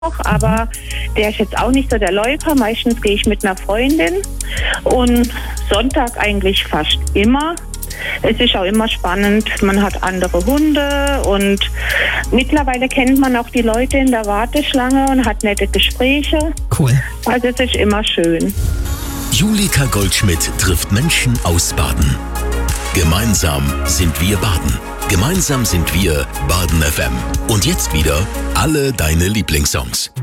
noch, aber der ist jetzt auch nicht so der Läufer. Meistens gehe ich mit einer Freundin und Sonntag eigentlich fast immer. Es ist auch immer spannend, man hat andere Hunde und mittlerweile kennt man auch die Leute in der Warteschlange und hat nette Gespräche. Cool. Also es ist immer schön. Julika Goldschmidt trifft Menschen aus Baden. Gemeinsam sind wir Baden. Gemeinsam sind wir Baden FM. Und jetzt wieder alle deine Lieblingssongs.